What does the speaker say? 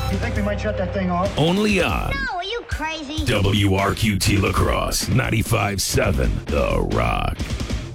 You think we might shut that thing off? Only on No, are you crazy? WRQT La Crosse 95.7 The Rock.